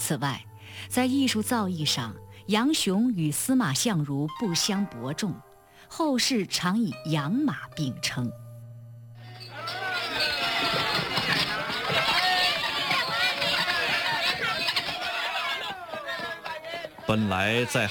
此外，在艺术造诣上，杨雄与司马相如不相伯仲，后世常以杨马并称。 本来在